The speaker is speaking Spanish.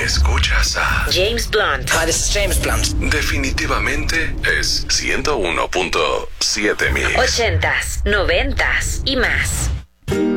Escuchas a James Blunt. Hi, this is James Blunt. Definitivamente es 101.7 Mix. 80s, 90s y más.